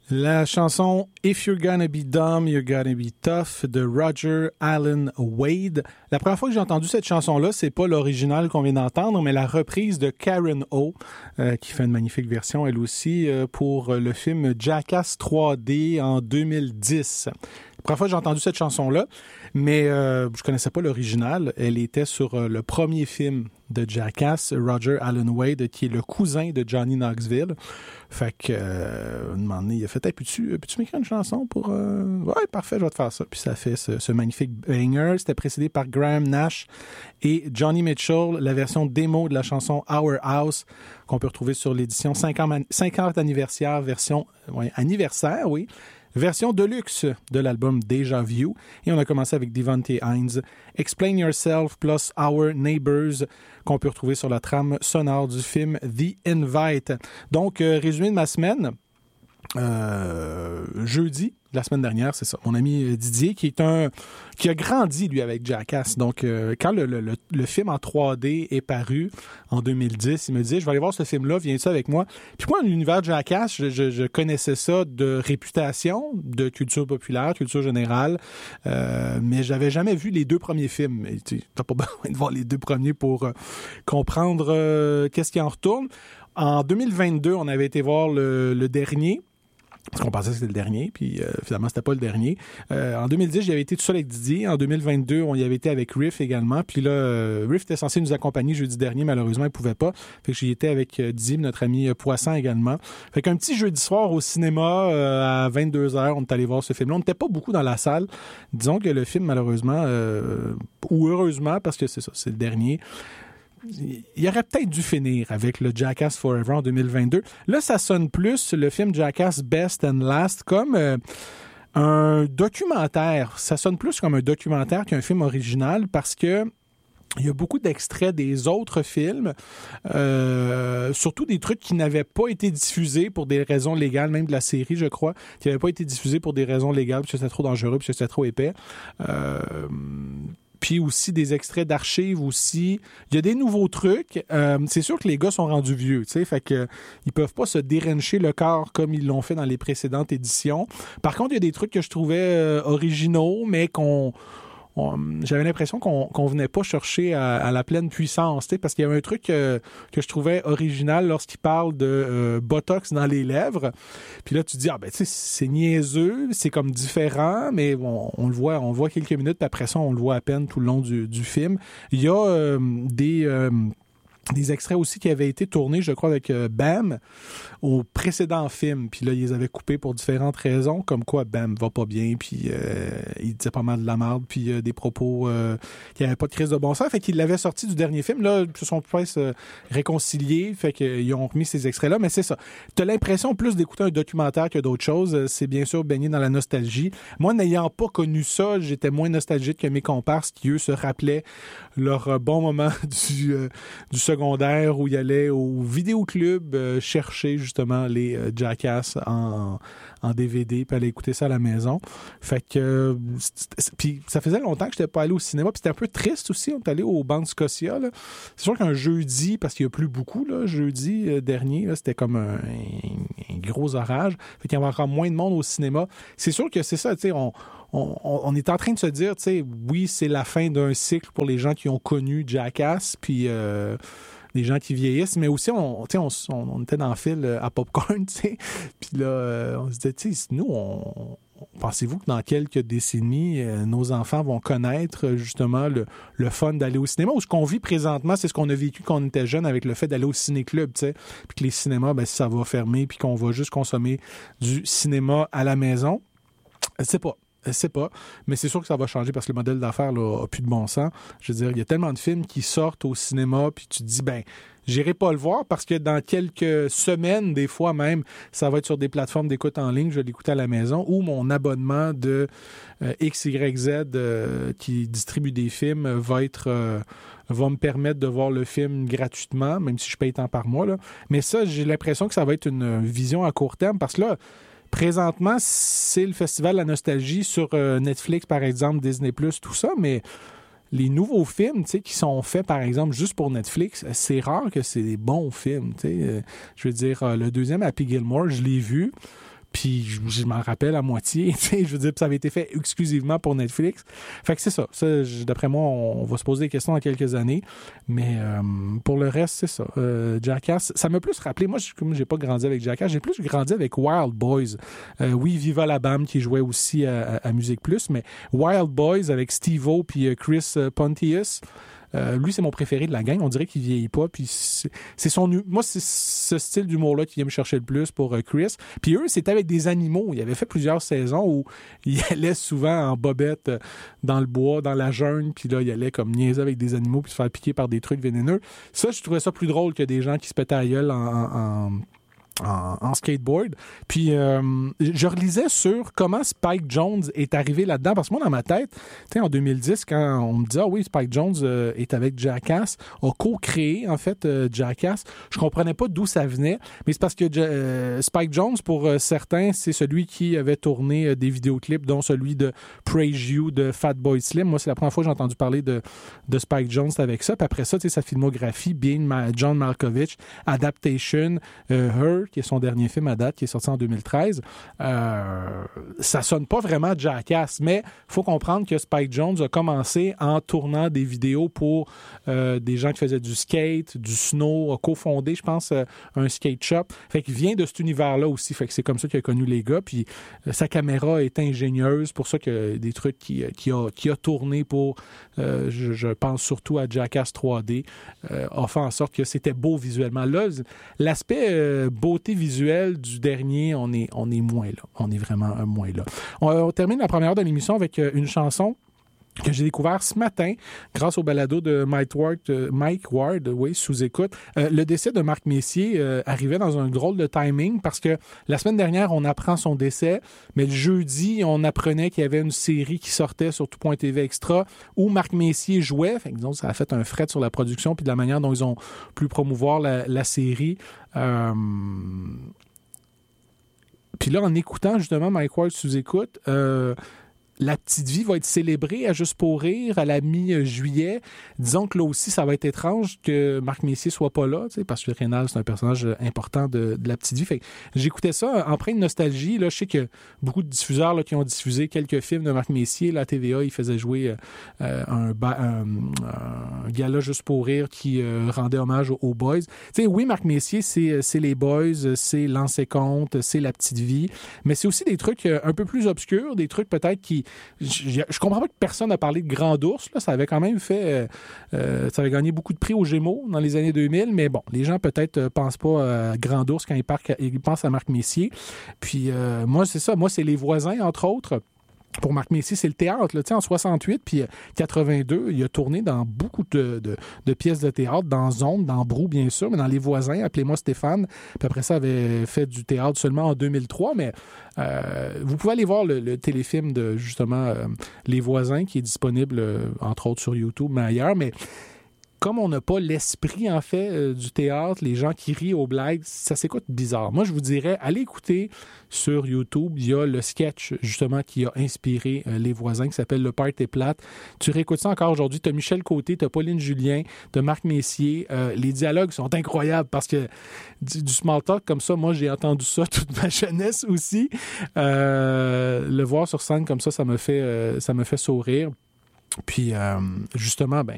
La chanson If You're Gonna Be Dumb, You're Gonna Be Tough de Roger Allen Wade. La première fois que j'ai entendu cette chanson-là, c'est pas l'original qu'on vient d'entendre, mais la reprise de Karen O, qui fait une magnifique version, elle aussi, pour le film Jackass 3D en 2010. La première fois que j'ai entendu cette chanson-là, mais je connaissais pas l'original. Elle était sur le premier film de Jackass, Roger Allen Wade, qui est le cousin de Johnny Knoxville. Fait que, un moment donné, il a fait, hey, peux-tu m'écrire une chanson pour... Ouais, parfait, je vais te faire ça. Puis ça fait ce magnifique banger. C'était précédé par Graham Nash et Johnny Mitchell, la version démo de la chanson Our House, qu'on peut retrouver sur l'édition 50 anniversaire, anniversaire, version deluxe de l'album Deja Vu. Et on a commencé avec Devontae Hines, Explain Yourself plus Our Neighbors, qu'on peut retrouver sur la trame sonore du film The Invite. Donc, résumé de ma semaine, jeudi, la semaine dernière, c'est ça. Mon ami Didier, qui a grandi, lui, avec Jackass. Donc, quand le film en 3D est paru en 2010, il me dit, je vais aller voir ce film-là, viens-tu avec moi? Puis moi, l'univers Jackass, je connaissais ça de réputation, de culture populaire, culture générale, mais j'avais jamais vu les deux premiers films. Tu n'as pas besoin de voir les deux premiers pour comprendre qu'est-ce qui en retourne. En 2022, on avait été voir le dernier, parce qu'on pensait que c'était le dernier, puis finalement, c'était pas le dernier. En 2010, j'y avais été tout seul avec Didier. En 2022, on y avait été avec Riff également. Puis là, Riff était censé nous accompagner jeudi dernier. Malheureusement, il pouvait pas. Fait que j'y étais avec Didier, notre ami Poisson également. Fait qu'un petit jeudi soir au cinéma, à 22h, on est allé voir ce film-là. On n'était pas beaucoup dans la salle. Disons que le film, malheureusement, ou heureusement, parce que c'est ça, c'est le dernier, il aurait peut-être dû finir avec le Jackass Forever en 2022. Là, ça sonne plus, le film Jackass Best and Last, comme un documentaire. Ça sonne plus comme un documentaire qu'un film original parce que il y a beaucoup d'extraits des autres films, surtout des trucs qui n'avaient pas été diffusés pour des raisons légales, même de la série, je crois, qui n'avaient pas été diffusés pour des raisons légales, parce que c'était trop dangereux, parce que c'était trop épais. Puis aussi des extraits d'archives aussi. Il y a des nouveaux trucs. C'est sûr que les gars sont rendus vieux, tu sais, fait que ils peuvent pas se dérencher le corps comme ils l'ont fait dans les précédentes éditions. Par contre, il y a des trucs que je trouvais originaux, mais j'avais l'impression qu'on venait pas chercher à la pleine puissance, tu sais, parce qu'il y avait un truc que je trouvais original lorsqu'il parle de Botox dans les lèvres. Puis là, tu te dis, tu sais, c'est niaiseux, c'est comme différent, mais on le voit, on voit quelques minutes, puis après ça, on le voit à peine tout le long du film. Il y a des extraits aussi qui avaient été tournés, je crois, avec Bam au précédent film. Puis là, ils les avaient coupés pour différentes raisons, comme quoi Bam va pas bien, puis il disait pas mal de la merde, puis des propos qui n'avaient pas de crise de bon sens. Fait qu'ils l'avaient sorti du dernier film. Là, ils se sont presque réconciliés, fait qu'ils ont remis ces extraits-là. Mais c'est ça. T'as l'impression plus d'écouter un documentaire que d'autres choses. C'est bien sûr baigné dans la nostalgie. Moi, n'ayant pas connu ça, j'étais moins nostalgique que mes comparses qui, eux, se rappelaient leur bon moment du secondaire où ils allaient au vidéoclub chercher justement les Jackass en DVD puis aller écouter ça à la maison. Fait que puis ça faisait longtemps que j'étais pas allé au cinéma, puis c'était un peu triste aussi. On est allé au Banque Scotia, là. C'est sûr qu'un jeudi, parce qu'il y a plus beaucoup là, jeudi dernier, là, c'était comme un gros orage. Fait qu'il y avait encore moins de monde au cinéma. C'est sûr que c'est ça, tu sais, on est en train de se dire, tu sais, oui, c'est la fin d'un cycle pour les gens qui ont connu Jackass, puis les gens qui vieillissent, mais aussi, on était dans le fil à popcorn, tu sais, puis là, on se disait, tu sais, nous, pensez-vous que dans quelques décennies, nos enfants vont connaître justement le fun d'aller au cinéma, ou ce qu'on vit présentement, c'est ce qu'on a vécu quand on était jeune avec le fait d'aller au ciné-club, tu sais, puis que les cinémas, ben, ça va fermer, puis qu'on va juste consommer du cinéma à la maison. Je sais pas, mais c'est sûr que ça va changer parce que le modèle d'affaires là, a plus de bon sens. Je veux dire, il y a tellement de films qui sortent au cinéma, puis tu te dis, j'irai pas le voir parce que dans quelques semaines, des fois même, ça va être sur des plateformes d'écoute en ligne, je vais l'écouter à la maison, ou mon abonnement de XYZ qui distribue des films va me permettre de voir le film gratuitement, même si je paye tant par mois, là. Mais ça, j'ai l'impression que ça va être une vision à court terme parce que là, présentement, c'est le Festival de la nostalgie sur Netflix, par exemple, Disney+, tout ça, mais les nouveaux films, tu sais, qui sont faits, par exemple, juste pour Netflix, c'est rare que c'est des bons films, tu sais. Je veux dire, le deuxième, Happy Gilmore, je l'ai vu, Puis je m'en rappelle à moitié. Je veux dire, ça avait été fait exclusivement pour Netflix. Fait que c'est ça. D'après moi, on va se poser des questions dans quelques années. Mais pour le reste, c'est ça. Jackass, ça m'a plus rappelé. Moi, comme j'ai pas grandi avec Jackass, j'ai plus grandi avec Wild Boys. Oui, Viva la Bam qui jouait aussi à Musique Plus, mais Wild Boys avec Steve-O puis Chris Pontius. Lui, c'est mon préféré de la gang. On dirait qu'il vieillit pas. Puis moi, c'est ce style d'humour-là qui vient me chercher le plus pour Chris. Puis eux, c'était avec des animaux. Il avait fait plusieurs saisons où il allait souvent en bobette dans le bois, dans la jungle. Puis là, il allait comme niaiser avec des animaux puis se faire piquer par des trucs vénéneux. Ça, je trouvais ça plus drôle que des gens qui se pétaient à la gueule en skateboard. Puis je relisais sur comment Spike Jonze est arrivé là-dedans, parce que moi, dans ma tête, en 2010, quand on me dit « Ah oui, Spike Jonze est avec Jackass », a co-créé, en fait, Jackass, je comprenais pas d'où ça venait, mais c'est parce que Spike Jonze, pour certains, c'est celui qui avait tourné des vidéoclips, dont celui de Praise You de Fatboy Slim. Moi, c'est la première fois que j'ai entendu parler de Spike Jonze avec ça. Puis après ça, sa filmographie, Being John Malkovich, Adaptation, Her, qui est son dernier film à date, qui est sorti en 2013. Ça sonne pas vraiment Jackass, mais il faut comprendre que Spike Jonze a commencé en tournant des vidéos pour des gens qui faisaient du skate, du snow, a cofondé, je pense, un skate shop. Fait qu'il vient de cet univers-là aussi. Fait que c'est comme ça qu'il a connu les gars. Puis sa caméra est ingénieuse, pour ça que des trucs qui a tourné pour, je pense surtout à Jackass 3D, a fait en sorte que c'était beau visuellement. Là, l'aspect beauté visuelle du dernier, on est moins là. On est vraiment moins là. On termine la première heure de l'émission avec une chanson que j'ai découvert ce matin grâce au balado de Mike Ward, oui, sous écoute. Le décès de Marc Messier arrivait dans un drôle de timing parce que la semaine dernière, on apprend son décès, mais le jeudi, on apprenait qu'il y avait une série qui sortait sur Tout.tv Extra où Marc Messier jouait. Fait que, disons, ça a fait un fret sur la production puis de la manière dont ils ont pu promouvoir la série. Puis là, en écoutant justement Mike Ward sous écoute, La Petite Vie va être célébrée à Juste pour rire à la mi-juillet. Disons que là aussi, ça va être étrange que Marc Messier soit pas là, parce que Rénal, c'est un personnage important de La Petite Vie. Fait que j'écoutais ça empreint de nostalgie. Là, je sais que beaucoup de diffuseurs là, qui ont diffusé quelques films de Marc Messier, la TVA, il faisait jouer un gala Juste pour rire qui rendait hommage aux Boys. Oui, Marc Messier, c'est les Boys, c'est Lancez compte, c'est La Petite Vie, mais c'est aussi des trucs un peu plus obscurs, des trucs peut-être qui... Je comprends pas que personne n'a parlé de Grand Ours. Là. Ça avait quand même fait... ça avait gagné beaucoup de prix aux Gémeaux dans les années 2000, mais bon, les gens peut-être pensent pas à Grand Ours quand ils pensent à Marc Messier. Puis moi, c'est ça. Moi, c'est Les Voisins, entre autres. Pour Marc Messier, c'est le théâtre. Là. En 68 puis 82, il a tourné dans beaucoup de pièces de théâtre, dans Zone, dans Brou, bien sûr, mais dans Les Voisins, Appelez-moi Stéphane. Puis après ça, avait fait du théâtre seulement en 2003, mais vous pouvez aller voir le téléfilm de, justement, Les Voisins, qui est disponible, entre autres, sur YouTube, mais ailleurs, mais... Comme on n'a pas l'esprit, en fait, du théâtre, les gens qui rient aux blagues, ça s'écoute bizarre. Moi, je vous dirais, allez écouter sur YouTube. Il y a le sketch, justement, qui a inspiré Les Voisins, qui s'appelle Le Party plate. Tu réécoutes ça encore aujourd'hui. Tu as Michel Côté, tu as Pauline Julien, tu as Marc Messier. Les dialogues sont incroyables parce que du small talk comme ça, moi, j'ai entendu ça toute ma jeunesse aussi. Le voir sur scène comme ça me fait sourire. Puis, justement, ben,